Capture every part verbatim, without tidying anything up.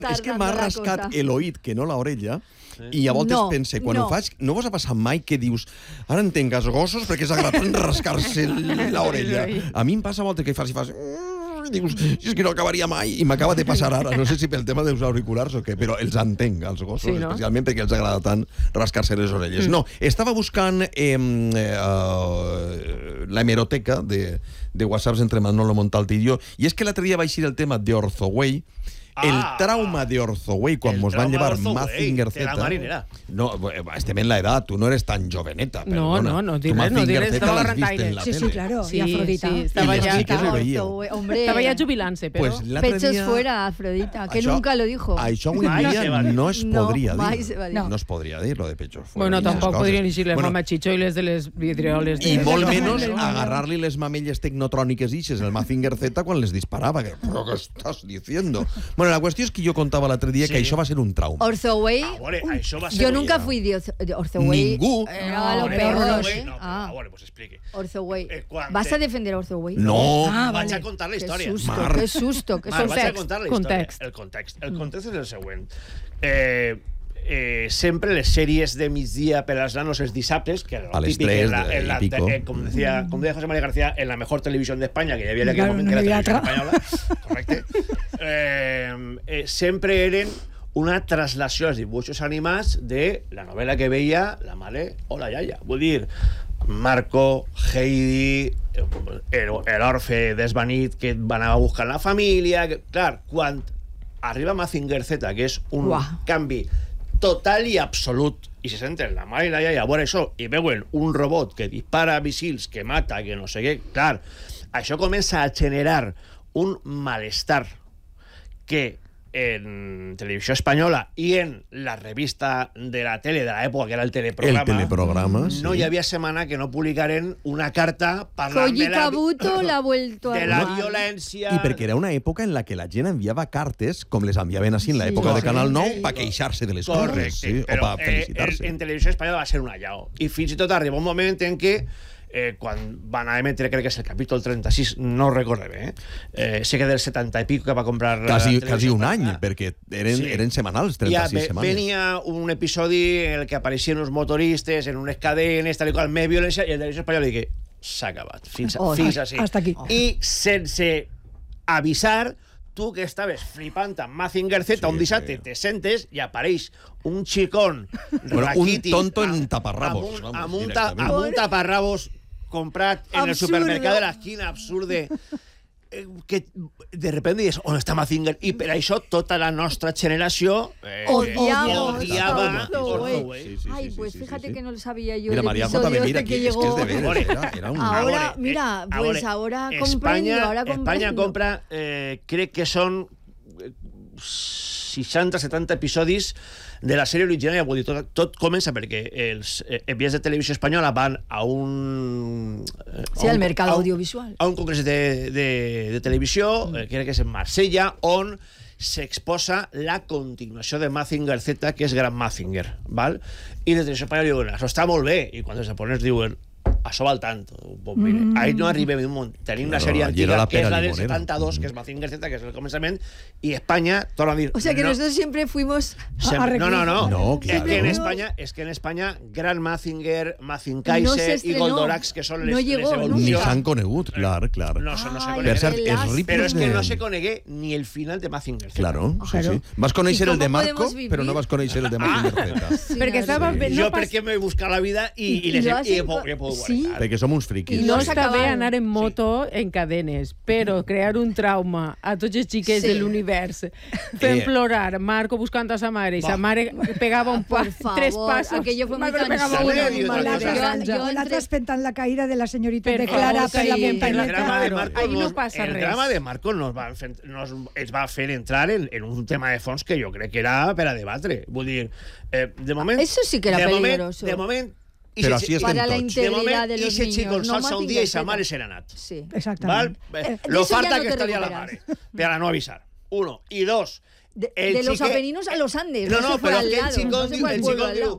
és que m'ha rascat l'oït, que no l'orella, i a voltes No, pense, quan no. ho faig, no vos ha passat mai que dius ara entenc els gossos perquè és agratant rascar-se l'orella. A mi em passa a voltes que fas i fas... I dius, és que no acabaria mai, i m'acaba de passar ara. No sé si pel tema dels auriculars o què, però els entenc, els gossos, Sí, no? especialment perquè els agrada tant rascar-se les orelles. Mm. No, estava buscant eh, uh, la hemeroteca de, de whatsapps entre Manolo Montalti i jo, i és que l'altre dia va eixir el tema de Orzoway, el Ah, trauma de Orzoway quan el mos van trauma llevar d'Orzoway, Mazinger de la Z. marinera. No, estem en la edad, tu no eres tan joveneta, No, perdona. no, no, Tu dile, no, Mazinger dile, Z estava l'has vist Rantaire. en la Sí, sí, tele. claro. Sí, y Afrodita. sí, estaba Y ya, sí que lo veía. Hombre, estaba ya jubilándose, pero... Pues l'altre pechos dia... fuera, Afrodita, que Això- nunca lo dijo. Això avui Mai dia se va dir. no es No, podria mai dir. se va dir. No. no es podria dir, lo de pechos fuera. Bueno, ni esas tampoc coses. podrien eixir les Bueno, mamachicho i les de les vidrioles. De... I molt No, menys no, no. agarrar-li les mamelles tecnotròniques ixes el Mazinger Z quan les disparava. Que, però què estàs diciendo? Bueno, la qüestió és que jo contava l'altre dia Sí. que això va ser un trauma. Orzoway, A veure, això va ser... yo nunca fui de Orzo- de Orzoway. Ningú. Era No, lo no, peor, Orzoway, ¿eh? no, però, Ah, a veure, pues explique. Orzoway. Eh, quan ¿Vas te- a defender a Orzoway? No. Ah, Vaig vale. a contar la Qué història. susto, Mar. qué susto, qué Mar, vaig a susto. contar la Context. història. El context. El context és el següent. Eh, eh, sempre les sèries de migdia per als nanos els dissabtes, que era A lo les típic tres en la, en la, y pico. eh, com, decía, com deia José María García, en la mejor televisión de España, que hi havia en aquell Claro, moment no que hi era havia televisió altra. espanyola, correcte, eh, eh, sempre eren una traslació als dibuixos animats de la novel·la que veia la mare o la iaia. Vull dir, Marco, Heidi, el, el orfe desvanit que van a buscar la família... Que, clar, quan arriba Mazinger Z, que és un Uah. canvi total i absolut, i se senten la mare i la iaia a veure això, i veuen un robot que dispara missils, que mata, que no sé què, clar, això comença a generar un malestar que en televisió espanyola i en la revista de la tele de l'època, que era el El teleprograma, teleprograma, sí. no hi havia setmana que no publicaren una carta parlant Koji de la, Kabuto la ha vuelto a de la robar. violència... I perquè era una època en la que la gent enviava cartes, com les enviaven així en l'època Sí. de Canal nou, Sí. per queixar-se de les Correcte, coses, sí, o però per eh, felicitar-se. en, en televisió espanyola va ser un allau. I fins i tot arriba un moment en què eh, quan van a emetre, crec que és el capítol trenta-sis, no ho recordo bé, eh? eh sé que del setanta i pico que va comprar... Quasi, la quasi televisió un any, espanyola. perquè eren, Sí. eren setmanals, Ja, trenta-sis ve, setmanes. venia un episodi en el que apareixien uns motoristes en unes cadenes, tal i qual, més violència, i el televisió espanyol digue, s'ha acabat, fins, a, Oh, fins així. hasta aquí. I sense avisar, tu que estaves flipant amb Mazinger Z, Sí, un dissabte sí. te sentes i apareix un xicón Bueno, un raquític, tonto en amb- taparrabos, amb un, vamos, amb un, ta, directament. amb un taparrabos comprat en el Absurdo. supermercat de l'esquina, absurde, eh, que de repente dius, on està Mazinger? I per això tota la nostra generació eh, Odiamos odiava a Orzoway. Orzoway. Sí, sí, Ay, sí, pues sí, sí, fíjate sí. que no lo sabía yo. Mira, el María episodio J. mira, este aquí, que es que llegó. es de veres, era, era un... Ahora, Ahora, mira, eh, pues ahora, ahora comprendo, España, ahora España comprendo. compra, eh, crec que són eh, seixanta setanta episodis de la sèrie original. Vull dir, tot, tot comença perquè els eh, enviats de televisió espanyola van a un... Eh, Sí, a al un- mercado a un- audiovisual. a un congrés de, de, de televisió, mm. eh, crec que és en Marsella, on s'exposa la continuació de Mazinger Z, que és Gran Mazinger, val? I de televisió espanyola diuen, això està molt bé, i quan els japonesos diuen, això val tant. Pues mire, mm. ahí no arribem un munt. Tenim una Claro, sèrie allí era antiga, la que és pera la del limonera. setanta-dos, que és Mazinger Z, que és el començament, i Espanya, torna a dir... O sea que nosotros siempre fuimos... Sempre- no, no, no. No, Es que en claro. España, es que en España, Gran Mazinger, No Mazinkaiser se y estrenó. Goldorax, que són les, No les llegó, evolucions... Ni s'han conegut, clar, clar. No, això no se Ai, conegué. Per cert, qué els lástima. ripos Però és que de... no se conegué ni el final de Mazinger Z. Claro, sí, Claro. sí. Vas conèixer ¿Y el de cómo Marco, podemos vivir? però no vas conèixer el de Mazinger Z. Sí, Perquè la estava verdad. bé, Jo no pas- perquè m'he buscat la vida i, i, I les lo he, has i he, enco- he pogut Sí. guardar. Perquè som uns friquis. I No no està s'acabaven. bé anar en moto en cadenes, però crear un trauma a tots els xiquets Sí. de l'univers, fent Eh. plorar, Marco buscant a sa mare, i sa Va. mare pegava un pa, Por favor, tres passos, aquello fue muy Marco pegava cansino. una Yo- mal yo- de L'altre granja. yo- l'altre espentant la caïda de la senyorita Per de Clara favor, per la sí, El per la muntanyeta. drama de Claro, Marco, ahí no nos, passa el res. drama de Marco nos va, fer, nos, ens va fer entrar en, en un tema de fons que jo crec que era per a debatre. Vull dir, eh, de moment... Eso sí que era de peligroso. Moment, de moment... i Però se- així estem Para la tots. de integridad moment, de i los se xico niños. el salsa no un dia i sa Mazinger mare Z. se n'ha anat. Sí. Val? Exactament. Eh, de Lo eso ya falta no que te estaria la recuperas. mare, per a no avisar. Uno. I dos, De, el de los xiquet- Apeninos a los Andes. No, No, no, se fue però al és que el lado, xicón no se diu, fue al el pueblo xicón al diu, lado.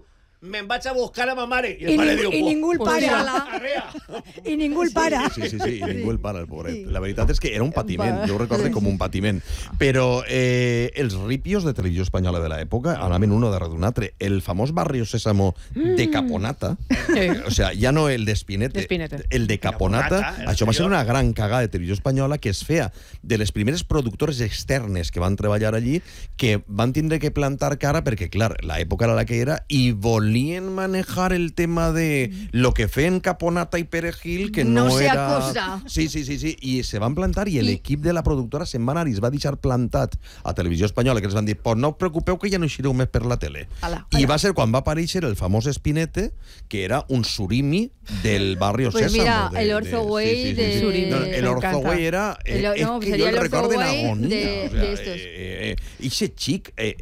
me'n vaig a buscar a ma mare. I I, el pare ning diu, i ningú el pues para. mira-la. arrea. I ningú el para. Sí, sí, sí, i ningú el para, el pobret. Sí. La veritat és que era un patiment, Va. jo ho recordo com un patiment. Però eh, els ripios de televisió espanyola de l'època anaven uno darrere d'un altre. El famós Barrio Sésamo de Caponata, Sí. o sea, ja no el d'Espinete, D'Espinete. el de Caponata, Caponata, el això va ser anterior. una gran cagada de televisió espanyola que es feia de les primeres productores externes que van treballar allí, que van tindre que plantar cara perquè, clar, l'època era la que era i volien manejar el tema de lo que feien Caponata i Perejil, que no, No sea era... cosa. Sí, sí, sí, sí, i se van plantar i l'equip de la productora se'n va anar i es va deixar plantat a Televisió Espanyola, que els van dir, pues no us preocupeu que ja no eixireu més per la tele. Ala, I va ser quan va aparèixer el famós Espinete, que era un surimi del barrio Pues Sésamo. mira, de- el de- Orzo Güell de- Surimi. No, el Me Orzo encanta. Güell era... Eh, El- es no, que sería yo el el Orzo recuerdo en Güell agonía. de- o sea, de estos. eh, eh, ese chic... Eh,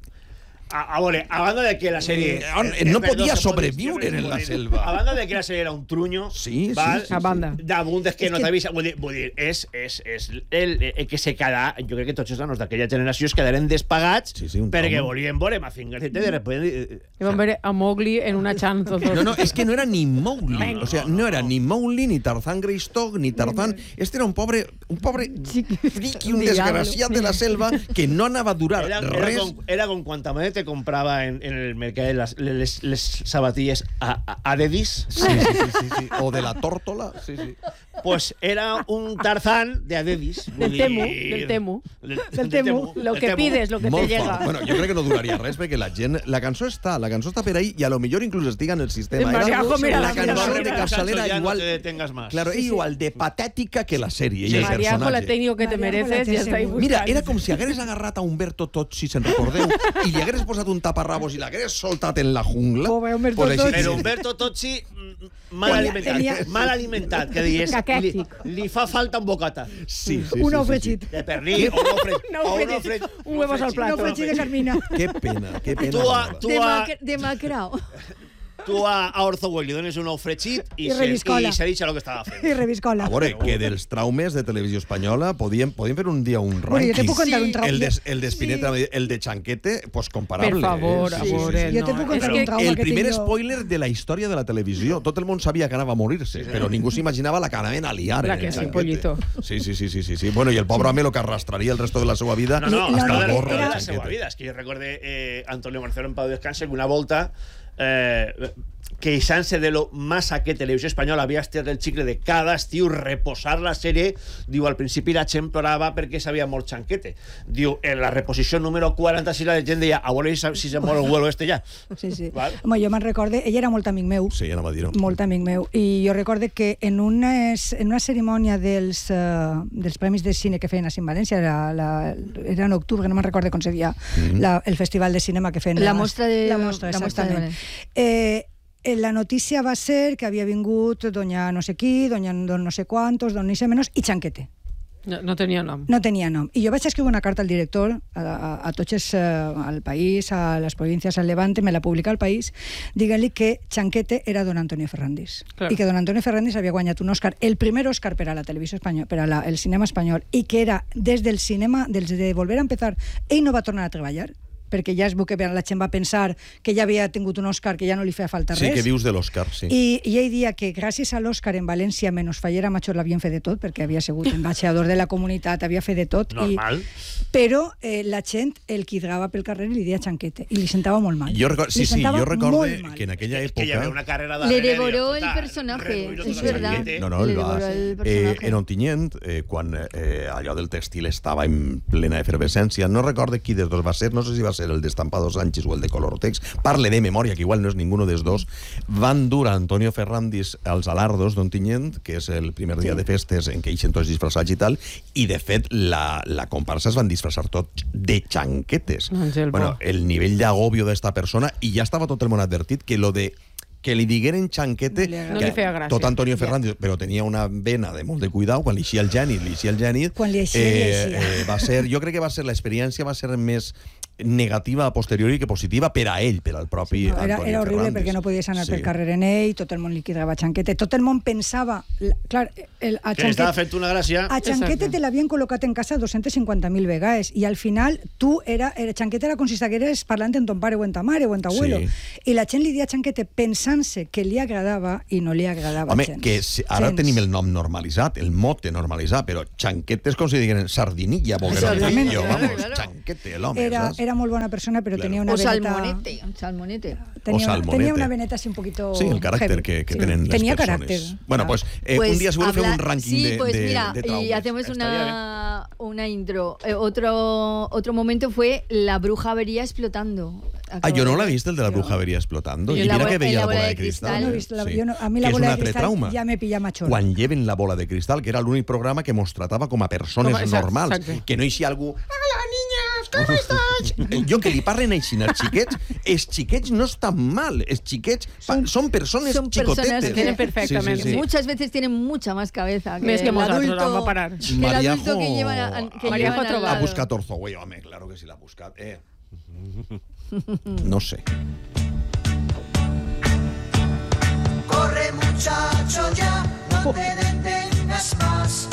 A, a veure, a banda de que la sèrie... Eh, on- no podia sobreviure en la selva. A banda de que la sèrie era un trunyo, Sí, sí, val? sí, sí. A banda. Damunt és que És no que- t'avisa... Vull dir, vull dir és, és, és el, el que se quedà... Jo crec que tots els nanos d'aquella generació es quedaren despagats Sí, sí, un perquè trauma. volien veure Mazinger. De repente... I vam veure a Mowgli en una xanta. No, no, es que no era ni Mowgli. O sea, no era ni Mowgli, ni Tarzán Greystock, ni Tarzán... Este era un pobre, un pobre friki, un Diablo. desgraciat de la selva que no anava a durar Era, era, res. com, era com quan ta mare te comprava en, en el mercat les, les, les sabatilles a, a, a dedis. Sí, sí, sí, sí, sí. O de la tórtola. Sí, sí. Pues era un Tarzán de Adedis. Del Vull Temu, dir- del Temu. Del, Del Temu. Lo del que Temu. pides, lo que te Molt llega. fort. Bueno, jo crec que no duraria res perquè la gent... La cançó està, la cançó està per ahí i a lo millor inclús estiga en el sistema. En Mariajo, mira la la cançó mira. de capçalera Ya igual... No te detengas más. Claro, es igual de patètica que la sèrie i el Mariajo, la personatge. técnico que te Mariajo, la mereces, té ja està ahí segur. Mira, buscant. era com si hagueres agarrat a Humberto Tozzi, se'n recordeu, i li hagueres posat un taparrabos i l'hagueres soltat en la jungla. Pobre Humberto Pues així- Tozzi. Pero Humberto Tozzi, mm, mal Tenia- alimentat. tenia- Mal alimentat, que dius, li, Caquètic. li fa falta un bocata. Sí, sí, Un sí, ou sí, fregit. De pernil o un ofre, No, o un ofregit. ofre, Un huevos al plato. No fregit de Carmina. sí. Que pena, que pena. Tu a, tu a, Demac- Demacrao. tu a, a Orzo Güell li dones un ofregit i, I se, reviscola. i se deixa el que estava fent. I reviscola. A veure, que dels traumes de televisió espanyola podíem, podíem fer un dia un Bueno, rànquing. jo te puc contar un trauma. El de, el de Spinetta, el de Chanquete, pues comparable. Per favor, eh? a Sí, sí, veure, sí. Jo te no. puc És contar que un trauma El que primer tinc jo. spoiler de la història de la televisió. Tot el món sabia que anava a morir-se, però ningú s'imaginava la que anaven a liar. La en que el sí, Chanquete. pollito. Sí, sí, sí, sí, sí, sí. Bueno, i el pobre home lo que arrastraria el resto de la seva vida No, no, La- hasta la- la, era- la, la seva vida. És que jo recorde eh, Antonio Marcelo en Pau Descanse que una volta eh, queixant-se de lo massa que Televisió Espanyola havia estirat el xicle de cada estiu reposar la sèrie, diu, al principi la gent plorava perquè s'havia mort Chanquete. Diu, en la reposició número quaranta-sis la gent deia, a veure si se mor el huevo este ja. Sí, sí. Val? Home, jo me'n recorde, ell era molt amic meu, Sí, anava a dir-ho. molt amic meu, i jo recorde que en una, en una cerimònia dels, uh, dels Premis de Cine que feien a Cine València, la, la, era en octubre, no me'n recorde com se deia, Mhm. la, el festival de cinema que feien. La mostra de- La mostra, la mostra de exactament. Eh, eh, la notícia va ser que havia vingut doña no sé qui, doña don no sé quantos, don ni sé menos, i Chanquete. No, no tenia nom. No tenia nom. I jo vaig escriure una carta al director, a, a, a tots els, eh, al país, a les províncies, al Levante, me la publica al país, diguent-li que Chanquete era don Antonio Ferrandis. Claro. I que don Antonio Ferrandis havia guanyat un Òscar, el primer Òscar per a la televisió espanyola, per a la, el cinema espanyol, i que era des del cinema, des de volver a empezar, ell no va tornar a treballar, perquè ja es veu que la gent va pensar que ja havia tingut un Òscar, que ja no li feia falta Sí, res. que dius de l'Òscar, sí. I, i ell dia que gràcies a l'Òscar en València menys Fallera Major l'havien fet de tot, perquè havia sigut ambaixador de la comunitat, havia fet de tot. Normal. I, però eh, la gent el quidrava pel carrer i li deia Chanquete, i li sentava molt mal. Jo record, sí, Li sí, sentava jo recorde molt mal. que en aquella És que hi havia època... una carrera Le darrere, devoró diu, el "Escolta, personaje, reduir-lo es tot verdad. Chanquete". No, no, Le el va. devoró el Eh, personaje. en Ontinyent, eh, quan eh, allò del textil estava en plena efervescència, no recorde qui dels dos va ser, no sé si va ser el d'Estampado Sánchez o el de Colortex, parle de memòria, que igual no és ninguno dels dos, van dur a Antonio Ferrandis als alardos d'Ontinyent, que és el primer dia de festes en què eixen tots disfressats i tal, i de fet la, la comparsa es van disfressar tots de xanquetes. Àngel, Bueno, bo. el nivell d'agobio d'esta persona, i ja estava tot el món advertit que lo de que li digueren xanquete, No li agrada. No que li feia gràcia. tot Antonio Fernández, però tenia una vena de molt de cuidado, quan li eixia el gènit, li eixia el gènit, Quan li eixia, li eixia. eh, va ser, jo crec que va ser, l'experiència va ser més negativa a posteriori que positiva per a ell, per al propi Sí, no, era, Antoni era horrible Fernández. perquè no podies anar Sí. pel carrer en ell, tot el món li cridava Chanquete, tot el món pensava... la- Clar, el, a Que li estava Chanquete, fent una gràcia. a Chanquete Exacte. te l'havien col·locat en casa dos-centes cinquanta mil vegades i al final tu era, era Chanquete era com si estigueres parlant en ton pare o en ta mare o en ta abuelo. Sí. I la gent li deia a Chanquete pensant-se que li agradava i no li agradava Home, gens. que si, ara Gens. tenim el nom normalitzat, el mote normalitzat, però Chanquete és com si digueren sardinilla, volgueren Exactament. dir jo, Claro, vamos, claro. Chanquete, l'home, Era, saps? era molt bona persona, però Claro. tenia una O veneta... salmonete, un salmonete. Tenía, O una- salmonete. tenía una veneta así un poquito Sí, el carácter heavy. que, que Sí. tienen las Tenía personas. carácter. Bueno, Ah. pues, eh, Pues un día seguro habla- fue un ranking sí, de, pues de, mira, de traumas. y hacemos Estaría una, una intro. Eh, otro, otro momento fue la bruja vería explotando. Ah, yo no la he vi visto, el de la bruja vería explotando. Yo Y la mira bo- que en veía la la bola bola de de cristal. cristal. Yo no he visto la- Sí. yo no- a mí la Que és bola un de altre cristal trauma. ja me pilla machorra. Quan lleven la bola de cristal, que era l'únic programa que mos tratava com a persones Com a- exacte, normals, exacte. que no hi sia algú hola, niñas, com estàs? Jo que li parlen així als xiquets, els xiquets no estan mal, els xiquets pa- Són- són persones son personas xicotetes. que- Tienen perfectamente. Sí, sí, sí. Muchas veces tienen mucha más cabeza que Més que el nosaltres, adulto, vamos a parar. que el Mariajo- adulto que llevan, a- que Mariajo llevan ha al trobat. Ha lado. buscat Orzoway, home, claro que sí l'ha buscat. Eh. No sé. Corre muchacho ya, no te detengas más.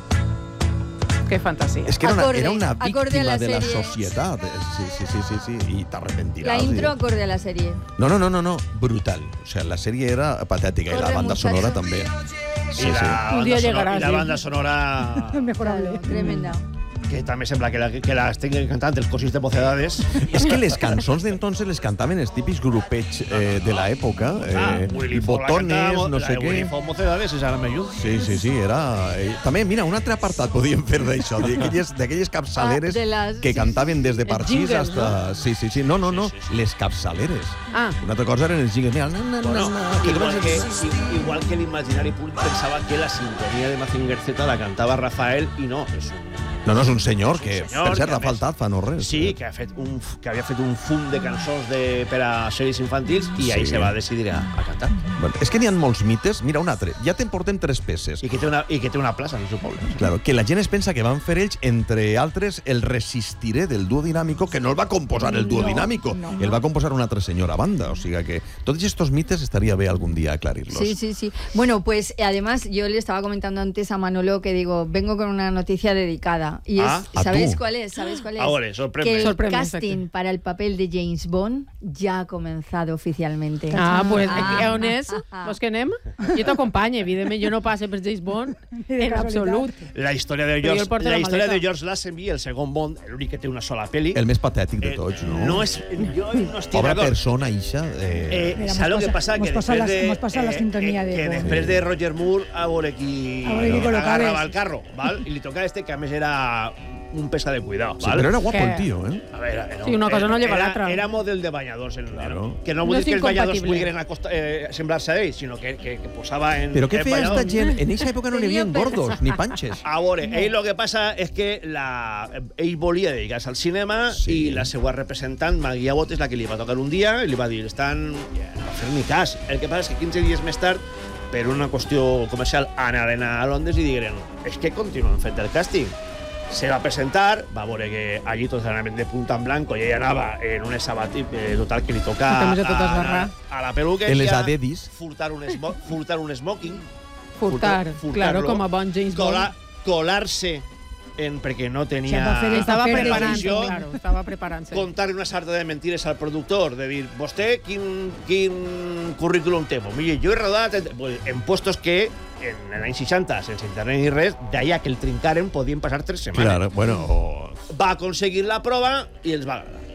Qué fantasía. És que era una, Acorde, era una acorde a víctima la de la serie. societat. Eh, Sí, sí, sí, sí, sí. I t'arrepentiràs. La intro I- acorde a la serie. No, no, no, no, no, brutal. O sea, la sèrie era patètica i la Corre, banda muchacho. sonora també. Sí, I la, sí. banda Un dia sonora, llegarà, i la sí. banda sonora Mejorable. Claro, tremenda. que també sembla que la, que la estén cantant els cosins de Mocedades. És que les cançons d'entonces les cantaven els típics grupets eh, de l'època. Ah, Eh, Willy Fogg la botones, cantava, no la sé de Willy què. Fogg Mocedades, esa me ayuda. Sí, sí, sí, era... eh, També, mira, un altre apartat podíem fer d'això, d'aquelles d'aquelles capçaleres Ah, de les- que sí, cantaven des de Els Parxís jingles, hasta... Sí, sí, sí, no, no, no, Sí, sí, sí. les capçaleres. Ah, Una altra cosa eren els jingles. Mira, no, no, no, Bueno, no, que igual, comença- que, igual que el imaginari públic pensava que la sintonia de Mazinger Z la cantava Rafael i no, és un No, no, és un senyor que, senyor per cert, que a ha més- faltat fa no res. Sí, que, ha fet un, que havia fet un fum de cançons de, per a sèries infantils i Sí. ahí se va decidir a, a cantar. Bueno, és que n'hi ha molts mites. Mira, un altre. Ja te'n portem tres peces. I que té una, i que té una plaça en el seu poble. Claro, que la gent es pensa que van fer ells, entre altres, el Resistiré del duo dinàmico, que no el va composar el duo No, dinàmico, no. el va composar una altra senyora banda. O sigui que tots estos mites estaria bé algun dia aclarir-los. Sí, sí, sí. Bueno, pues eh, además yo le estaba comentando antes a Manolo que digo, vengo con una noticia dedicada. Y es, Ah, ¿a ¿sabéis tú? cuál es? ¿Sabéis cuál es? Ahora, sorprende. Que el Sorprende, casting exacto. para el papel de James Bond ya ha comenzado oficialmente. ah pues, Ah. on és? Vols que anem? Jo t'acompanyo, evidentment, jo no passe per James Bond Ni de en casualitat. absolut. La història de Però jo George, el porto a la la història maleta. de George Lazenby, el segon Bond, l'únic que té una sola pel·li. El més patètic de eh, tots, no? No és... Jo no estic Pobra d'acord. persona, ixa. Eh, Eh, Mira, ¿sabes lo mos que pasa- pasa? mos Que pasa después la- de, mos pasa la sintonía de que Bond. després de Roger Moore a veure qui, A veure qui col·locava. agarrava el carro, ¿val? I li tocava este, que a més era un pesa de cuidado, sí, ¿vale? però era guapo Que- el tio, eh? A ver, era, Sí, una cosa no lleva era- l'altra. Era model de banyadors. En, Claro. Que no No vull és dir que els banyadors incompatible. vulguin acosta- eh, semblar-se a ells, sinó que, que, que posava en... Però què en feia esta banyadors. gent? En eixa època no n'hi havia Tenia gordos, ni panxes. A veure, ell el que passa és que la, ell volia dedicar-se al cinema Sí. i la seva representant, Maggie Abbott, és la que li va tocar un dia i li va dir, estan... No va fer ni cas. El que passa és que quinze dies més tard, per una qüestió comercial, anaren a Londres i digueren és que continuen fent el càsting. Se va presentar, va veure que allí tots anaven de punta en blanco i ella anava en un sabatí eh, total que li toca La camisa tota a, esgarrada. a la peluqueria, En les Adedis. furtar un, smo furtar un smoking, Furtar, furtar- claro, furtar-lo, com a bon James Bond. cola, colar-se en, perquè no Se va tenia fer el Estava paper de preparant-se, James Bond. claro, estava preparant-se. contar una sarta de mentires al productor, de dir, vostè quin, quin currículum té? Pues, mire, jo he rodat en, pues, en puestos que en l'any seixanta, sense internet ni res, d'allà que el trincaren podien passar tres setmanes. Claro, bueno... o- Va aconseguir la prova i els va agradar.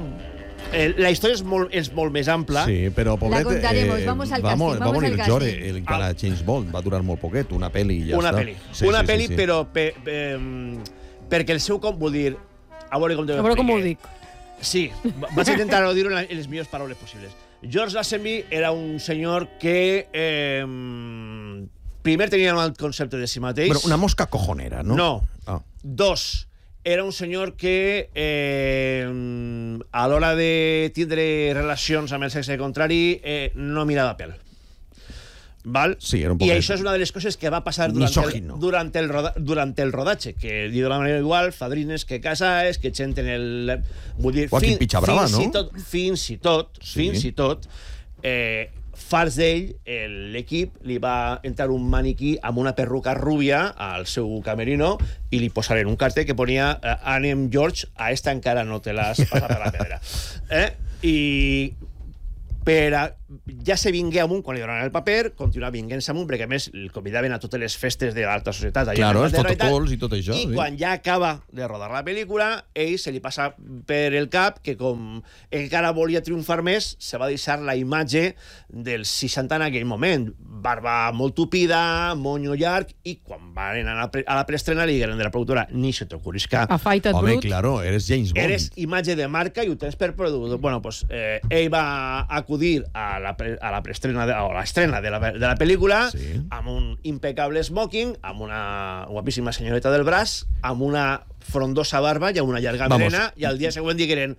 Eh, la història és molt, és molt més ampla. Sí, però pobret... contaremos, vamos al vamos, casting, va vamos morir al Jore, casting. el encara James Bond, va durar molt poquet, una pel·li i ja una està. pel·li. Sí, una sí, pel·li, sí, sí. però pe, eh, perquè el seu com, vull dir, a veure com te A veure com ho explique. dic. Sí, va- vaig intentar dir-ho en les millors paraules possibles. George Lazenby era un senyor que eh, primer tenia un alt concepte de si mateix. Bueno, una mosca cojonera, no? No. Ah. Dos, era un senyor que eh, a l'hora de tindre relacions amb el sexe contrari eh, no mirava pèl. Val? Sí, era un I poquet. això és una de les coses que va passar durant el, Misògino. durant el, roda, durant el rodatge, que diu de la manera igual, fadrines que casaes, que gent en el... Vull dir, Joaquín Pichabrava, fins no? I tot, fins i tot, Sí. fins i tot, eh, fars d'ell, el- l'equip li va entrar un maniquí amb una perruca rúbia al seu camerino i li posaren un cartell que ponia eh, Anem George, a esta encara no te l'has passat per la pedra. Eh? I per a, ja se vingué amunt quan li donaven el paper, continuava vinguent-se amunt, perquè a més el convidaven a totes les festes de l'alta societat. allà Claro, a els Anglaterra protocols tal. i tot això, I sí. quan ja acaba de rodar la pel·lícula, ell se li passa per el cap que com encara volia triomfar més, se va deixar la imatge dels seixanta en aquell moment. Barba molt tupida, monyo llarg, i quan van anar a la, pre a la preestrena li digueren de la productora, ni se t'ocurisca. Afaitat Home, brut. claro, eres James Bond. Eres imatge de marca i ho tens per producte. Bueno, pues, eh, ell va acudir a la, pre a la preestrena de, o a l'estrena de, la, de la pel·lícula Sí. amb un impecable smoking, amb una guapíssima senyoreta del braç, amb una frondosa barba i amb una llarga Vamos. melena, i al dia següent digueren...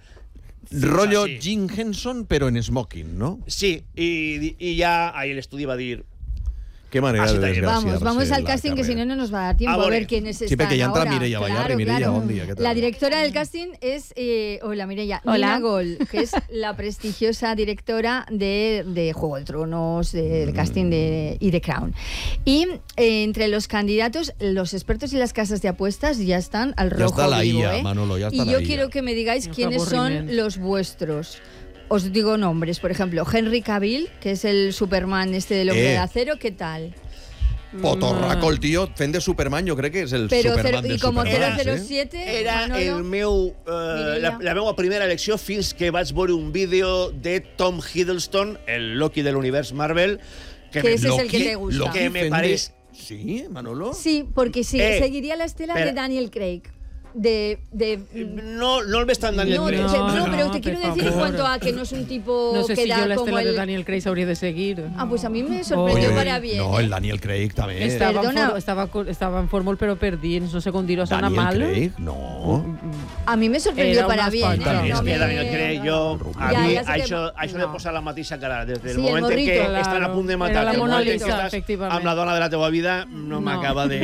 Rollo Sí. Jim Henson, però en smoking, ¿no? Sí, i, i ja ahí l'estudi va dir... Qué manera Así de también. desgraciarse Vamos, vamos al la casting, que si carrera. no, no nos va a dar tiempo A a, ver. ver quiénes Sí, están perquè ja entra ahora. Mireia Ballar. Claro, Mireia, claro. bon dia, què tal? La directora del casting es, eh, hola Mireia, Hola. Nina Gold, que es la prestigiosa directora de, de Juego de Tronos, del Mm. casting de, y de Crown. Y eh, entre los candidatos, los expertos y las casas de apuestas ya están al Ya rojo está la vivo, I A, ¿eh? Manolo, ya está y la yo I A. quiero que me digáis Qué quiénes son aburrimiento. los vuestros. Os digo nombres, por ejemplo, Henry Cavill, que es el Superman este del Hombre Eh. de Acero, ¿qué tal? Potorraco, el tío, fent de Superman, jo crec que és el Pero Superman cero- del y como Superman. cero cero eh? siete, Era Manolo, el meu, eh, la, Mireia. la meva primera elecció fins que vaig veure un vídeo de Tom Hiddleston, el Loki de l'univers Marvel, que, Que me, ese es el que Loki- te gusta. Loki que me fent de- pareix... Sí, Manolo? Sí, porque sí, Eh, seguiría la estela espera. de Daniel Craig. De, de No, no el ves tan Daniel no, Craig. te- no, No, pero no, te quiero por decir en favor. cuanto a que no es un tipo No sé que si da yo la como estela el... de Daniel Craig habría de seguir. Ah, pues a mí me sorprendió Oye, para bien. No, ¿eh? el Daniel Craig també. Estava, en Perdona. for, estava, co- estava en fórmul però per dins, no sé com dir-ho, sona Daniel mal. Craig, no. A mí me sorprendió Era para una bien. espanta. ¿eh? También És No que me- Daniel Craig, jo, a Ya, mi, ya sé que- això, això de no. posar la mateixa cara des del Sí, el moment en morrito. que Claro. estan a punt de Era matar la el Mona moment en que Lisa, estàs efectivament. amb la dona de la teva vida, no, No, m'acaba de...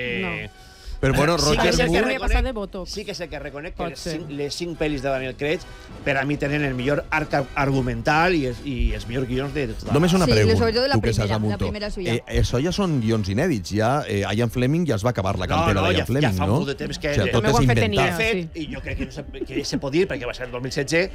no, Però bueno, Sí que Roger sé que Moore- Moore... Hauria passat de Botox. Sí que sé que reconec que Pot les ser. cinc, les cinc pel·lis de Daniel Craig per a mi tenen el millor arc ar- argumental i, es, i els millors guions de tota Només una Sí, pregunta, sobre todo la tu que saps primera, a la Munto. primera suya. Eh, això ja són guions inèdits, ja eh, Ian Fleming ja es va acabar la No, cantera no, d'Ian ja- Fleming, ja fa no? molt de temps que- o sigui, tot També és ho han fet en inventat. I A. De fet, sí. i jo crec que, no se, que se pot dir, perquè va ser el dos mil setze,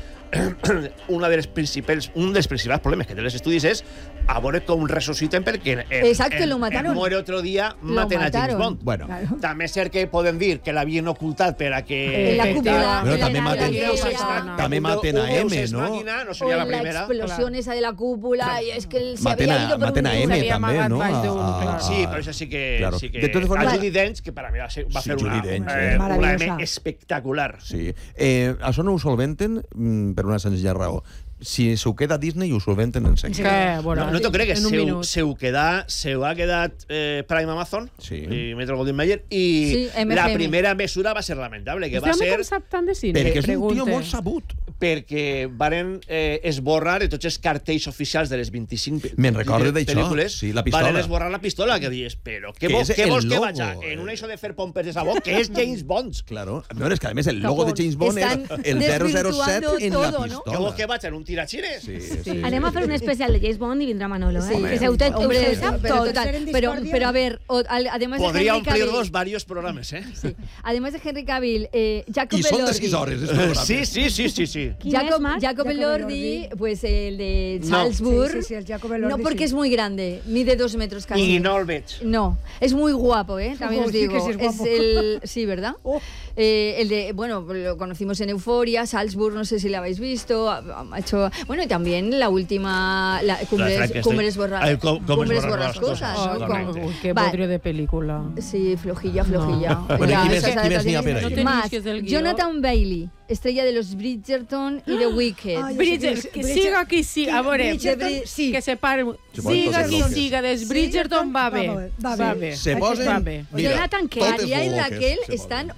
una de les principals, un dels principals problemes que té les estudis és a veure com ressusciten perquè en, Exacto, en, lo mataron. en Muere otro día Lo maten a James mataron. Bond. Bueno, Claro. També és cert que poden dir que l'havien ocultat per a que... En la Eh, cúpula, Però en la també nave maten- aérea, també maten a Un Deus M, ex no? Machina, no o seria la en la primera. explosión esa de la cúpula, y es que él se maten había a, ido por maten un a lado. M S'havia també, amagat no? baix d'un, clar. Sí, però això sí que... Claro. Sí que De totes formes- a Judi Dench, que per a mi va, ser, va Sí, fer una, Judi Dench, eh, eh. una Maravillosa. M espectacular. Sí. Eh, això no ho solventen mm, per una senzilla raó. Si s'ho queda Disney, ho solventen en sec. Que, bueno, No, no t'ho crec, que en un se, minut. se, ho queda, se ho ha quedat eh, Prime Amazon Sí. i Metro Goldwyn Mayer i Sí, M F M. la primera mesura va ser lamentable, que va Este home ser com sap tant de cine? Perquè és un tio Pregunte. molt sabut. perquè varen eh, esborrar de tots els cartells oficials de les vint-i-cinc pe- Me'n recordo pe- d'això, pel·lícules, sí, la pistola. varen esborrar la pistola, que dius, però què, Que vols, és què el vols que logo, vaja en eh. un això de fer pompes de sabó, que és James Bond? Claro. No, és que a més el logo de James Bond Están és el zero zero set desvirtuando en la todo, ¿no? pistola. Què vols que vaja en un tirachines? Sí, Sí. sí. Anem a fer un especial de James Bond i vindrà Manolo, eh? Sí, que se usted, hombre, usted sap pero tot. total. Ser en Pero, discordia. pero a ver, o- al- además de Podria Henry Cavill, omplir-nos varios programes, eh? sí, además de Henry Cavill, eh, Jacob I són de Elordi. sis hores, els programes. Sí, sí, sí, sí, sí. ¿Quién es, Jacob, Marc? Jacob Jacob Elordi, Elordi. pues el de No. Salzburg. Sí, sí, sí, el Jacob Elordi, no porque sí. es muy grande, mide dos metros casi. I no el veig. No, es muy guapo, ¿eh? También Oh, os sí digo. que sí es guapo. el, sí, ¿verdad? Oh. Eh, el de, bueno, lo conocimos en Euforia, Salzburg, no sé si lo habéis visto. Ha, ha hecho, bueno, y también la última, la, Cumbres, Frankenstein. Cumbres, borra, Ah, el com- Cumbres Cumbres borrascosas, borrascosas, ¿no? correcto. Con- Uy, qué Va- bodrio de película. Sí, flojilla, flojilla. No. Bueno, Ya, ¿quién esas es- quién es ni a adaptaciones- per ahí? No tenéis Más, que es del guió. Jonathan Bailey, estrella de los Bridgerton y de Wicked. Ay, Bridget, que siga qui siga, a veure, Bridgerton, sí. que se pare. Se poden Siga totes qui loques. siga, des Sí, Bridgerton va bé. va bé, va bé. Va bé. Se Hay que posen... estar bé. Mira, Jonathan, que totes María y loques Raquel se están posen. hoy Jonathan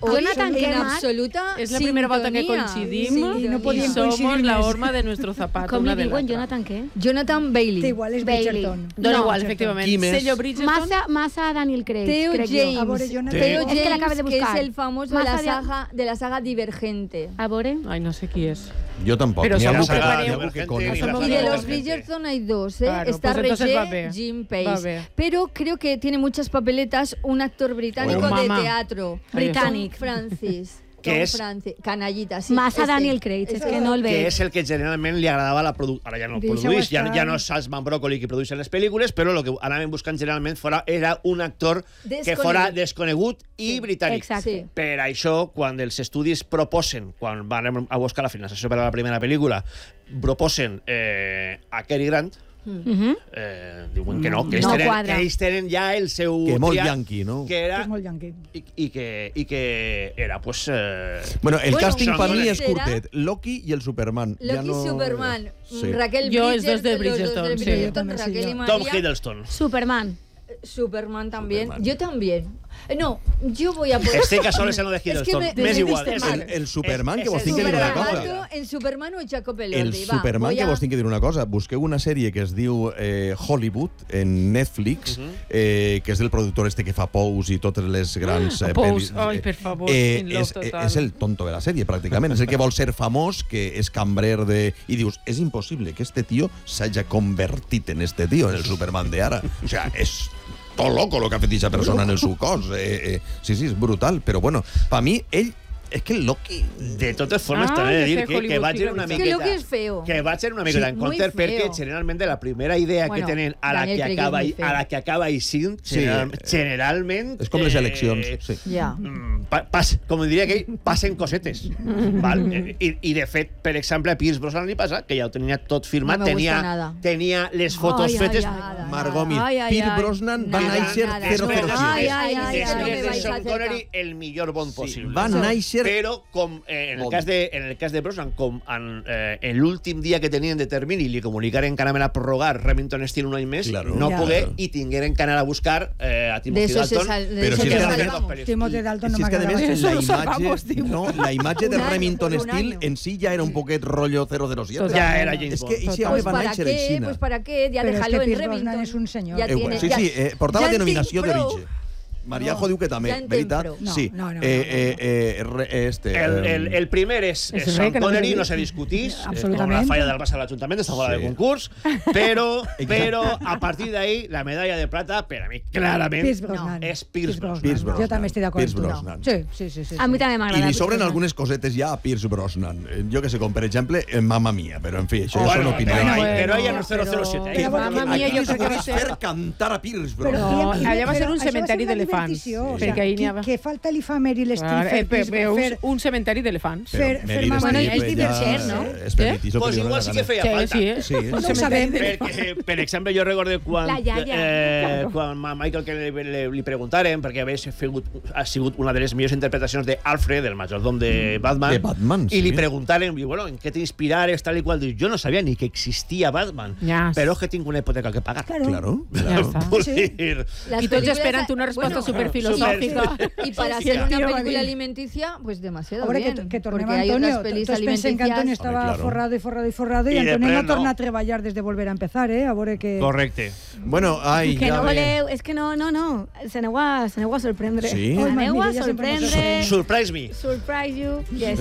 Jonathan, en ¿qué más? absoluta Es la primera volta que sintonía. coincidimos Y no y podían somos coincidir la més. horma de nuestro zapato. Com una li de diuen, l'altra. Jonathan, què? Jonathan Bailey. Té igual, és Bailey. Bridgerton. Dona No, igual, Bridgerton. efectivament. Qui més? Sello Bridgerton. Massa, massa Daniel Craig, Theo crec James. jo. A veure, Jonathan. Theo Es que la James, acabé de que es buscar. el famoso de la, Más allá- saga, de la saga Divergente. A veure... Ai, no sé qui és. Jo tampoc. Però N'hi ha segur algú que que- fareu- n'hi ha algú que Divergente coneix. y la Somos Y saga de los Divergente. Bridgerton hay dos, ¿eh? Claro, Está pues entonces va Regé, bé. Jim Va Pace. bé. Pero creo que tiene muchas papeletas un actor británico Oh, de mamá. teatro. Británico. Tom Francis. Que Tom es- Francis. Canallita, sí. Massa este. Daniel Craig, és que no el que veig. és el que generalment li agradava a la producció. Ara ja no el Deixa-ho produeix, ja, estar. ja no és Salzman Broccoli qui produeix les pel·lícules, però el que anaven buscant generalment fora, era un actor que Desconegut. fora desconegut i britànic. Exacte. Sí. Per això, quan els estudis proposen, quan van a buscar la finançació per a la primera pel·lícula, proposen eh, a Cary Grant, Mhm. eh, diuen que no, que ells, No tenen, quadra. que ells tenen ja el seu... Que molt triat, yanqui, no? Que Que era... és molt yanqui. I, i, que, I que era, pues... Eh, Bueno, el Bueno, càsting per ¿quién mi és será? curtet. Loki i el Superman. Loki ja no... Superman. Sí. Raquel Yo, Bridgerton. es dos de los Bridgerton, de sí. Bridgerton, Yo también, Raquel sí, y yo. María. Tom Hiddleston. Superman. Superman también. Superman. Yo también. Eh, No, yo voy a poner... Estic a soles en lo de Es que Hiddleston. me- M'és me igual. viste és mal. El, el Superman, És- que vos és tinc que dir una Superman. cosa. Superman, en Superman o Jacob Elordi. El Va, Superman, voy que a- vos tinc que dir una cosa. Busqueu una sèrie que es diu eh, Hollywood, en Netflix, eh, que és del productor este que fa Pose i totes les grans eh, Pose, pel·lis. ai, per favor, eh, in love és, total. és el tonto de la sèrie, pràcticament. És el que vol ser famós, que és cambrer de... I dius, és impossible que este tio s'hagi convertit en este tio, en el Superman de ara. O sea, és tot loco lo que ha fet aquesta persona en el seu cos. Eh, eh, sí, sí, és brutal. Però bueno, per mi, ell... És que el Loki... De totes formes, Ah, també he de que dir fer que, que Hollywood vaig ser una picadita. Que miqueta... Loki és feo. Que vaig ser una miqueta Sí, en muy compte feo. perquè generalment la primera idea Bueno, que tenen a la Daniel que Craig acaba, és muy feo. a la que acaba eixint, Sí, general, eh, generalment... És com les eleccions, eh, sí. Ja. mm, pa, pas, com diria que passen cosetes. val? Eh, I, I, de fet, per exemple, a Pierce Brosnan li passa que ja ho tenia tot firmat, No me gusta tenia, nada. tenia les fotos Ai, ai, fetes... ai. Margot Mir. Ai, ai, Pierce ai. Brosnan va Nada, néixer nada. cero cero siete. Ai, ai, ai, Després ai. Després de vais Sean a Connery, cercar. el millor Bond Sí, possible. va néixer... Però com eh, en, el Bond. cas de, en el cas de Brosnan, com en, eh, en l'últim dia que tenien de termini li comunicaren que anaven a prorrogar Remington Steele un any més, Claro. no Ja. pogué i tingueren que anar a buscar eh, a De Timothy eso se Dalton. sal, de Pero eso si se es que salvamos. además- Timothy Dalton no Si és que, a m'agradava. més, Eso la lo sacamos, imatge, tio. no, la imatge de Un año, Remington un Steele año. en si ja era un poquet rollo cero cero siete. Total. Ja era James És Bond. que ese Total. home Pues va para néixer qué, aixina. pues para qué, ya Pero es déjalo que en Pierce Brosnan Remington. es un señor. Ya Eh, tiene, sí, ya- sí, eh, portava ya en denominació Team Pro. d'origen. Maria No, Jo diu que també, ja en veritat? Tempro. No, sí. no, no, no, eh, no. eh, eh, re- este, El, eh, el, el primer és, És és res Sean que no Connery, se no se discutís, és com Absolutament. la falla del Barça a l'Ajuntament, està fora Sí. de concurs, però, Exacte. però a partir d'ahí, la medalla de plata, per a mi, clarament, Pierce Brosnan. és Pierce Brosnan. Pierce Brosnan. Jo també estic d'acord Pierce amb tu. Brosnan. Sí, sí, sí, sí. A mi també I m'agrada. li sobren algunes cosetes ja a Pierce Brosnan. Eh, Jo que sé, com per exemple, en Mamma Mia, però en fi, això ja són Bueno, opinions. però, Bueno, però ella no és cero cero siete. però- eh? Mamma Mia, Aquí jo es crec que va podís ser... fer cantar a Pierce Però, Brosnan. No, i- i- allà va ser però un això cementeri una d'elefants, divertició, o perquè sea, ahí n'hi que, havia- que falta li fa Meryl Streep Clar, fer, eh, pe- fer, veus fer, un cementeri d'elefants. fer, fer Meryl Mamma Bueno, Mia. és Streep, divertit, ella, no? eh, És permitit, Pues igual sí que feia Sí, falta. sí, eh? Sí, Un sí. No ho cementeri sabem. de- Perquè, per exemple, jo recordo quan, La iaia. eh, quan a Michael que li, li, li preguntaren, perquè hagués fegut, ha sigut una de les millors interpretacions d'Alfred, el majordom de Batman, De Batman, i sí. li preguntaren, i, bueno, en què t'inspirares, tal i qual. Diu, jo no sabia ni que existia Batman, Yes. però és que tinc una hipoteca que pagar. Claro. Claro. Ja està. Vull Sí. dir, Las I tots películas- esperant una resposta bueno, superfilosòfica. Y para Sí, hacer una tío, película David. alimenticia, pues demasiado Ahora bien. que, que tornem porque a hay Antonio, otras pelis tots pensem que Antonio alimenticias. estava Home, claro. forrado i forrado i forrado i I Antonio després no no. torna a treballar des de volver a empezar, eh? A veure que... correcte. Bueno, ai, Que ja no ve. voleu, és que no, no, no, se n'heu a, se n'heu a sorprendre. Sí? Ai, Aneu a Mira, ja sempre ens sorprendre. Surprise me. Surprise you. Yes.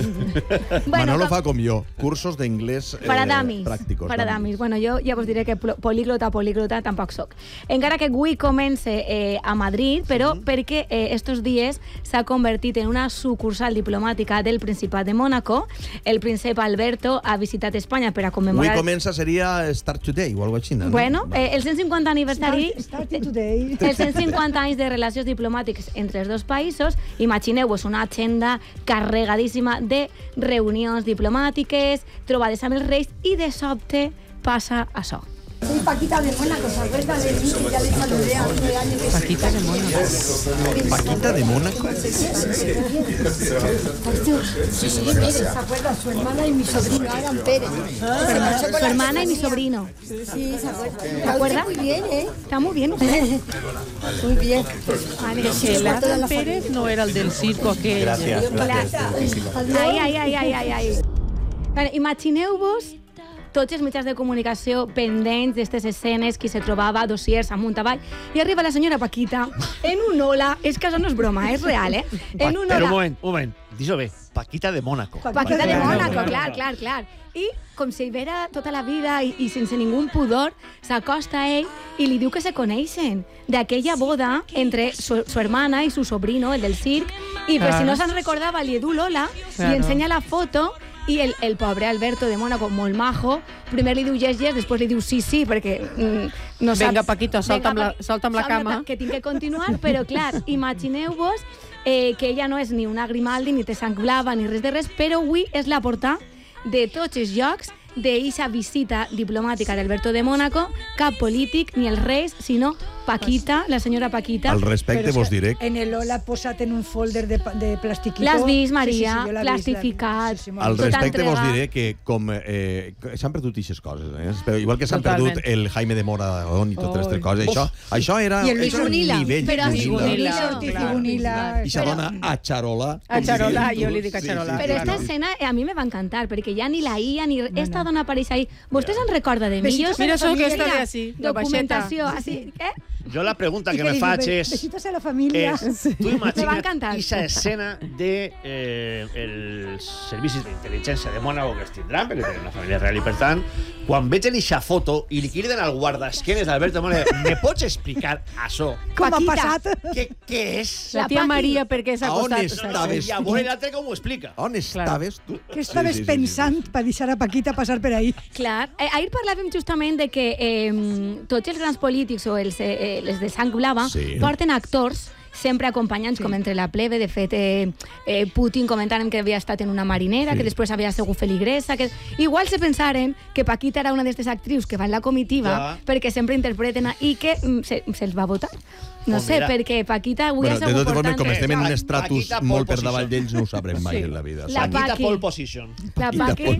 Manolo com- fa com jo, cursos d'inglès eh, Para damis. pràcticos. Para damis. Bueno, jo ja vos diré que plo- políglota, políglota tampoc soc. Encara que avui comence eh, a Madrid, però perquè eh, estos dies s'ha convertit en una sucursal diplomàtica del Principat de Mónaco. El príncep Alberto ha visitat Espanya per a Avui commemorar... comença, seria Start Today o alguna cosa així, no? Bueno, Vale. eh, el cent cinquanta aniversari... Start, starting today. Els cent cinquanta anys de relacions diplomàtiques entre els dos països, imagineu-vos una agenda carregadíssima de reunions diplomàtiques, trobades amb els reis, i de sobte passa això. Soy Paquita de Mónaco, ¿se acuerda de mí? Que ya le saludé hace años. Paquita de Mónaco. Paquita de Mónaco. Sí, sí, mire, ¿se acuerda? Su hermana y mi sobrino, Alan Pérez. Su hermana y mi sobrino. Sí, se acuerda. ¿Te acuerdas? Muy bien, ¿eh? Está muy bien usted. Muy bien. Vale, El Adam Pérez no era el del circo aquell. Gràcies. Ai, ai, ai, ai, ai, ai. Vale, imagineu-vos tots els mitjans de comunicació pendents d'aquestes escenes, qui se trobava, dossiers amunt avall, i arriba la senyora Paquita en un hola, és que això no és broma, és real, eh? En un Però un hola. moment, un moment. Dis-ho bé. Paquita de Mónaco. Paquita de Mónaco, clar, clar, clar. I com si hi vera tota la vida i, i sense ningú pudor, s'acosta a ell i li diu que se coneixen d'aquella boda entre su, su hermana i su sobrino, el del circ, i per si no se'n recordava, li du l'hola, li ensenya la foto i el, el pobre Alberto de Mónaco, molt majo, primer li diu yes, yes, després li diu sí, sí, perquè mm, no sap... Venga, Paquito, salta'm la, salta'm la cama. Que tinc que continuar, però clar, imagineu-vos eh, que ella no és ni una Grimaldi, ni té sang blava, ni res de res, però avui és la portada de tots els llocs d'eixa visita diplomàtica d'Alberto de Mónaco, cap polític ni els reis, sinó Paquita, la senyora Paquita. Al respecte vos diré... En el Ola posat en un folder de, de plastiquito. L'has vist, Maria? Sí, sí, sí, plastificat. Sí, sí, Al Tot respecte vos entregat. diré que com eh, s'han perdut aquestes coses, eh? Però igual que s'han perdut el Jaime de Moradón i totes aquestes coses, això, això era... I el Luis això era un Bonilla. nivell Però de sí, Bonilla. Bonilla. Ortiz Clar. i Bonilla. I se dona a Charola. A Charola, com si- jo li dic a Charola. Però esta Claro. escena eh, a mi me va encantar, perquè ja ni la I A ni esta dona apareix ahí. Vostè se'n recorda de mi? Besitos Jo Mira això que Mira, estaré així, la documentació, així, eh? Jo la pregunta I que que me li faig diu, és... besitos a la família. és tu Me va imagina't encantar. aquesta escena de eh, els servicis d'intel·ligència de Mónaco que es tindran, perquè tenen una família real i per tant, quan veig eixa foto i li criden al guardaesquenes d'Alberto Mónaco, me pots explicar això? Com ha Paquita. passat? Què, què és? La tia Maria, per què s'ha A on acostat? estaves? I a veure l'altre com ho explica. On estaves tu? Què estaves Sí, sí, sí, sí, pensant per deixar a Paquita passar per ahí? Clar. Eh, ahir parlàvem justament de que eh, tots els grans polítics o els, eh, els de sang blava Sí. porten actors sempre acompanyants, sí. com entre la plebe. De fet, eh, eh, Putin comentàvem que havia estat en una marinera, Sí. que després havia sigut feligresa. Que... Igual se pensaren que Paquita era una d'aquestes actrius que va en la comitiva Ja. perquè sempre interpreten a... i que mm, se, se'ls va votar. No Oh, sé, mira. perquè Paquita avui Bueno, ha de sigut totes formes, portant... com estem en un Pa- estratus Paquita pole molt per position. davall d'ells, no ho sabrem mai Sí. en la vida. La Paquita Paqui. pole position. La Paquita Paqui...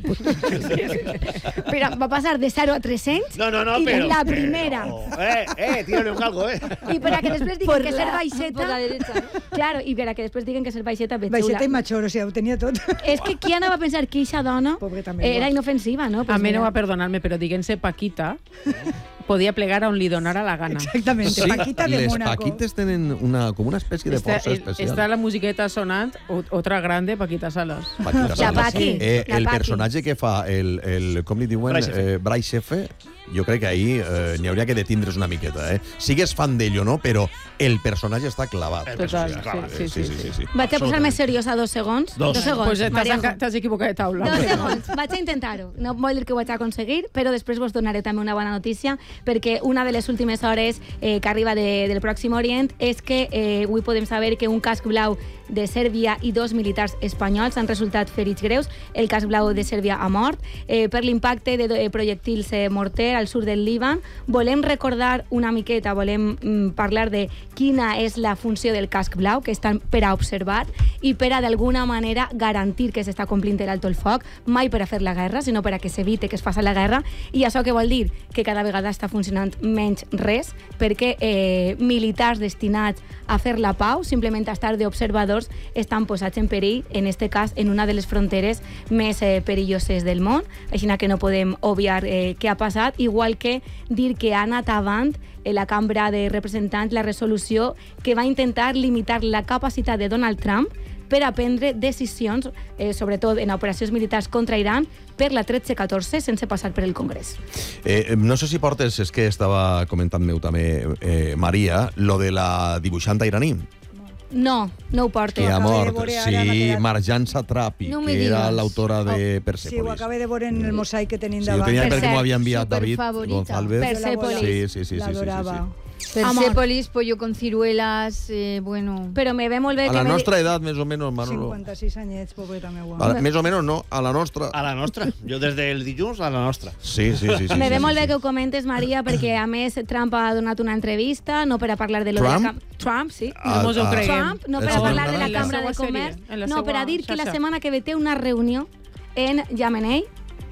Però va passar de zero a tres-cents No, no, no, i però... la primera. Però, eh, eh, tírale un calco, eh. I per a que després diguen Por que la- ser baixeta... por la derecha. Claro, i per a que després diguen que ser baixeta veig Baixeta i machor, o sigui, ho tenia tot. És que qui anava a pensar que eixa dona Pobre també, era va. inofensiva, no? Pues A mi no mira. va perdonar-me, però diguent-se Paquita, podia plegar on li donara la gana. Exactament, Sí, Paquita de les Mónaco. Paquites tenen una, com una espècie de Està, força especial. està la musiqueta sonant, o- otra grande, Paquita Salas. Paquita La Salas. Paqui, Eh, la el Paqui. personatge que fa el, el com li diuen, Bryce F. eh, Bryce F, jo crec que ahir eh, n'hi hauria que detindre's una miqueta, eh? Sigues fan d'ell o no, però el personatge està clavat. El Total, personatge, clar, sí, sí, sí, sí. Vaig a posar-me seriosa dos segons. Dos. segons, Pues t'has Maria enca- t'has equivocat de taula. Dos segons, vaig a intentar-ho. No vol dir que ho vaig a aconseguir, però després vos donaré també una bona notícia, perquè una de les últimes hores eh, que arriba de, del Pròxim Orient és que eh, avui podem saber que un casc blau de Sèrbia i dos militars espanyols han resultat ferits greus. El casc blau de Sèrbia ha mort eh, per l'impacte de eh, projectils eh, morter al sud del Líban. Volem recordar una miqueta, volem mm, parlar de quina és la funció del casc blau, que estan per a observar i per a d'alguna manera garantir que s'està complint l'alto el foc, mai per a fer la guerra, sinó per a que s'evite que es faci la guerra. I això què vol dir? Que cada vegada està funcionant menys res, perquè eh, militars destinats a fer la pau, simplement a estar d'observadors, estan posats en perill, en este cas, en una de les fronteres més eh, perilloses del món, així que no podem obviar eh, què ha passat, igual que dir que ha anat avant en la Cambra de Representants la resolució que va intentar limitar la capacitat de Donald Trump per a prendre decisions, eh, sobretot en operacions militars contra Iran, per la tretze catorze, sense passar per el Congrés. Eh, no sé si portes, és que estava comentant meu també, eh, Maria, lo de la dibuixanta iraní. No, no ho porto. Que ha acabé de mort, veure ara, sí, m'ha quedat- Marjan Satrapi, No me que era digas. l'autora de Sí, ho Persepolis. acabé de veure en el mosaic que tenim Sí, ho davant. tenia Per perquè m'ho cert, havia enviat David superfavorita. González. Persepolis. Sí, sí, sí, sí, sí, sí, L'adorava. sí. Persépolis, pollo con ciruelas, eh, bueno... Però me ve molt bé A que... la me nostra edat, més o menys, Manolo. cinquanta-sis anyets, pobreta meua. A la, més o menys, no, a la nostra. A la nostra. Jo des del dilluns a la nostra. Sí, sí, sí. sí Me sí, ve sí, molt bé sí. que ho comentes, Maria, perquè a més Trump ha donat una entrevista, no per a parlar de lo Trump? de la... Cam... Trump, sí. Ah, No mos ho ah. creguem. Trump, no El per a senyor parlar de la Naranja. Cambra En la de seua Comerç, sèrie, en la no, seua per a dir que la xarxa. setmana que ve té una reunió en Yamenei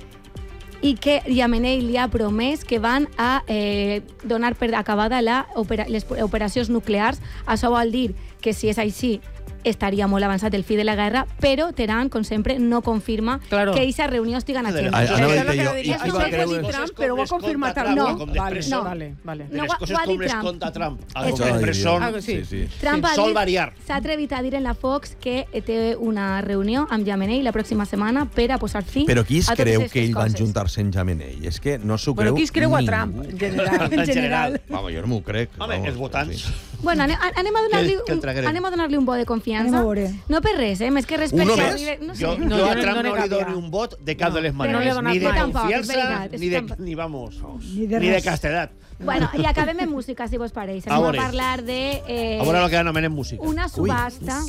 i que Yamenei li ha promès que van a eh, donar per acabada la opera, les operacions nuclears. Això vol dir que si és així estaria molt avançat el fi de la guerra, però Teherán, com sempre, no confirma Claro. que aquesta reunió estigui en agenda. Ah, anava a Això és dir el jo, que i- Això i ho va ha creure- dit Trump, però ho ha confirmat Trump. No, com Vale, després. no. vale, vale. De No, les ho ha- coses ho ha com dit les Trump. conta Trump. Ai, Com Dios. sempre són... Ah, sí. Sí, sí. Trump ha Sol dit- variar. s'ha atrevit a dir en la Fox que té una reunió amb Yamenei la pròxima setmana per a posar fi Però qui es a totes creu aquestes que ell va coses. juntar-se en Jamenei? És que no s'ho Bueno, creu qui es creu a ningú. Trump, en general? En general. Vamos, jo no m'ho crec. Home, vamos, els votants... sí. Bueno, anem, anem a donar-li Que- que el un, traguerem. anem a donar-li un bo de confiança. Anem a veure. No per res, eh? Més que res Un perquè només? arribi- No sé. Jo, No, jo jo a no- Trump no no, n'he li cap dono ja. un vot de cap No, de les no li he maneres. donat Ni de mai. Tampoc, és confiança, veritat, és ni de, tampoc. ni, vamos, Ni de ni de res. castedat. Bueno, i acabem en música, si vos pareix. A Anem a veure. parlar de... Eh, A veure el que anomenen música. una subhasta,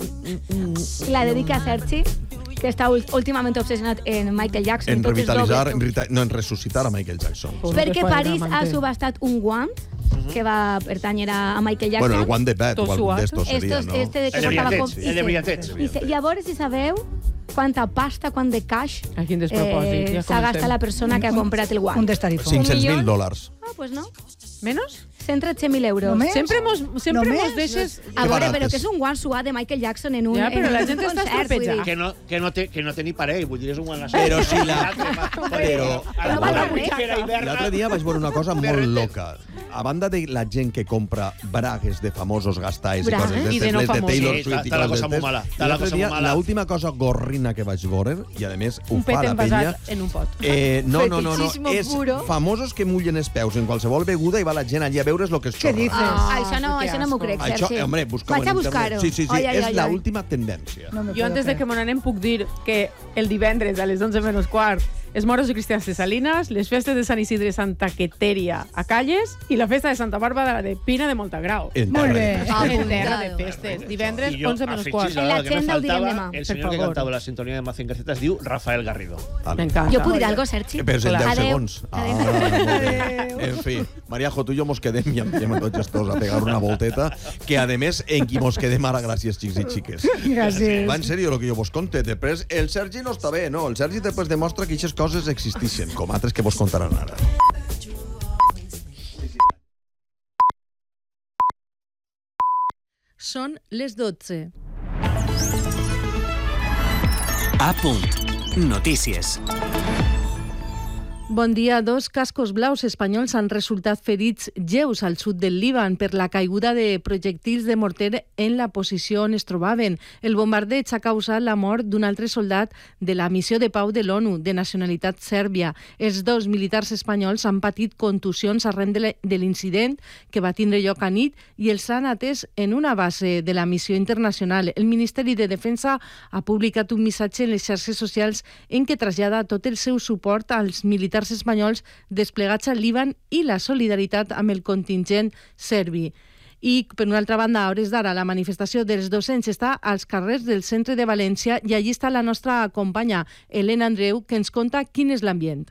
la dedica a Sergi, que està ul- últimament obsessionat en Michael Jackson. En tots els revitalitzar, dobles. en, revita- no, en resucitar a Michael Jackson. Pobre Perquè que París Spider-Man ha té. subhastat un guant que va pertànyer a a Michael Jackson. Bueno, el guant de Bet o Tot algun suat. d'estos seria, Estos, no? este de que El de portava brillatets, com- el de i se- brillatets. i se- Llavors, si sabeu quanta pasta, quant de cash A quin despropòsit, ja s'ha comencem. gastat la persona que ha comprat el Un guant. destarifo. cinc-cents mil milió? dòlars. Ah, pues no. Menos? cent tretze mil euros. Només? Sempre mos, sempre Només? mos deixes... A veure, barates. però que és un guant suat de Michael Jackson en un, Ja, però en la un gent està concert, estropejada. vull dir. Que no, que no, té, que no té ni parell, vull dir, és un guant nació. Però si la- Però- A la No val bona res. butxaca hiverna... L'altre dia vaig veure una cosa molt Berretes. loca. A banda de la gent que compra bragues de famosos gastalls i Bragues? coses I de d'estes, no les de famosos. Taylor Sí, Swift està- i està la coses cosa molt d'estes, mala, està la l'altre cosa dia, molt mala. l'última cosa gorrina que vaig veure, i a més ho Un fa pet la penya... envasat en un pot. Eh, no, no, no, no, Fetichismo és puro. famosos que mullen els peus en qualsevol beguda i va la gent allí a veure's el que es Què xorra. dices? Ah, això no, que això no m'ho asco. crec, Això, Sergi. eh, hombre, busca-ho Vaig a en internet. buscar-ho. Sí, sí, sí, Ai, ai, és ai, la ai. última tendència. No me Jo puedo antes de creer. que me n'anem puc dir que el divendres a les onze menys quart els moros i cristians de Salines, les festes de Sant Isidre i Santa Queteria a Calles i la festa de Santa Bàrbara de Pina de Montagrau. En Molt terra bé. de festes. Ah, En terra de apuntado. festes. Divendres, I jo, onze menys afegís, quart. En ara, que me l'agenda ho direm faltava, demà. el Per senyor que favor. cantava la sintonia de Mazinger Z es diu Rafael Garrido. Vale. M'encanta. Jo puc dir alguna cosa, Sergi? Eh, Però és en Clar. deu Adeu. segons. Ah, Adeu. molt bé. En fi, Mariajo, tu i jo mos quedem i anem tots els dos a pegar una volteta, que a més en qui mos quedem ara, gràcies, xics i xiques. Gràcies. Va en sèrio el que jo vos conte. Després, el Sergi no està bé, no? El Sergi després demostra que aquestes coses existeixen, com altres que vos contaran ara. Són les dotze. A punt. Notícies. Bon dia. Dos cascos blaus espanyols han resultat ferits lleus al sud del Líban per la caiguda de projectils de morter en la posició on es trobaven. El bombardeig ha causat la mort d'un altre soldat de la missió de pau de l'ONU, de nacionalitat sèrbia. Els dos militars espanyols han patit contusions arran de l'incident que va tindre lloc a nit i els han atès en una base de la missió internacional. El Ministeri de Defensa ha publicat un missatge en les xarxes socials en què trasllada tot el seu suport als militars espanyols desplegats al Líban i la solidaritat amb el contingent serbi. I, per una altra banda, a hores d'ara, la manifestació dels docents està als carrers del centre de València i allí està la nostra companya, Helena Andreu, que ens conta quin és l'ambient.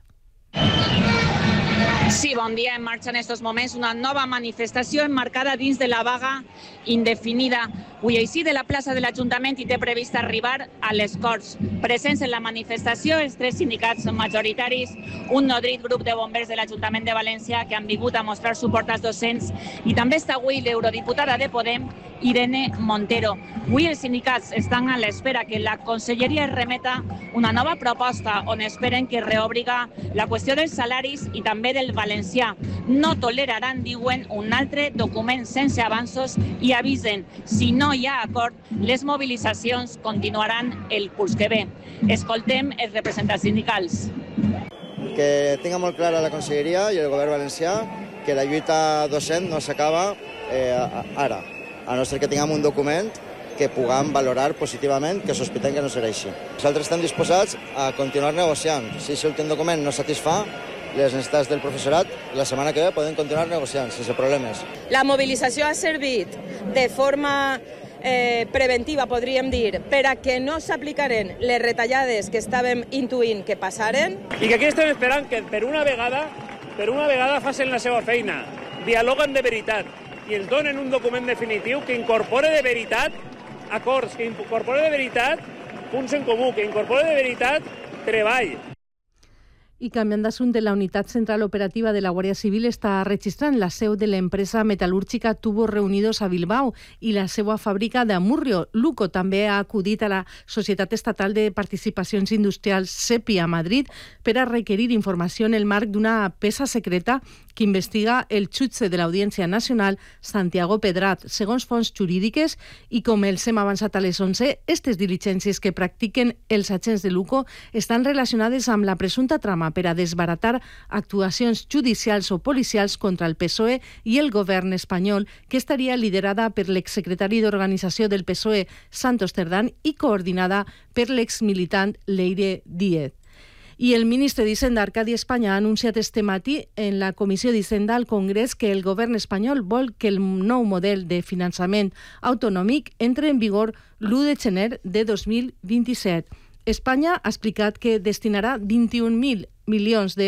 Sí, bon dia. En marxa en estos moments una nova manifestació emmarcada dins de la vaga indefinida. Avui així de la plaça de l'Ajuntament hi té previst arribar a les Corts. Presents en la manifestació els tres sindicats majoritaris, un nodrit grup de bombers de l'Ajuntament de València que han vingut a mostrar suport als docents i també està avui l'eurodiputada de Podem, Irene Montero. Avui els sindicats estan a l'espera que la Conselleria es remeta una nova proposta on esperen que reobriga la qüestió dels salaris i també del valencià. No toleraran, diuen, un altre document sense avanços i avisen, si no hi ha acord, les mobilitzacions continuaran el curs que ve. Escoltem els representants sindicals. Que tinga molt clara la Conselleria i el govern valencià que la lluita docent no s'acaba eh, ara, a no ser que tinguem un document que puguem valorar positivament, que sospitem que no serà així. Nosaltres estem disposats a continuar negociant. Si aquest últim document no satisfà, les necessitats del professorat, la setmana que ve podem continuar negociant sense problemes. La mobilització ha servit de forma eh, preventiva, podríem dir, per a que no s'aplicaren les retallades que estàvem intuint que passaren. I que aquí estem esperant que per una vegada, per una vegada facin la seva feina, dialoguen de veritat i ens donen un document definitiu que incorpore de veritat acords, que incorpore de veritat punts en comú, que incorpore de veritat treball. I canviant d'assumpte, la Unitat Central Operativa de la Guàrdia Civil està registrant la seu de l'empresa metal·lúrgica Tubos Reunidos a Bilbao i la seva fàbrica d'Amurrio. Luco també ha acudit a la Societat Estatal de Participacions Industrials SEPI a Madrid per a requerir informació en el marc d'una peça secreta que investiga el jutge de l'Audiència Nacional, Santiago Pedrat. Segons fonts jurídiques, i com els hem avançat a les onze, aquestes diligències que practiquen els agents de Luco estan relacionades amb la presumpta trama per a desbaratar actuacions judicials o policials contra el P S O E i el govern espanyol, que estaria liderada per l'exsecretari d'Organització del P S O E, Santos Cerdán, i coordinada per l'exmilitant Leire Díez. I el ministre d'Hisenda, Arcadi Espanya, ha anunciat este matí en la Comissió d'Hisenda al Congrés que el govern espanyol vol que el nou model de finançament autonòmic entre en vigor l'u de gener de dos mil vint-i-set. Espanya ha explicat que destinarà vint-i-un mil milions de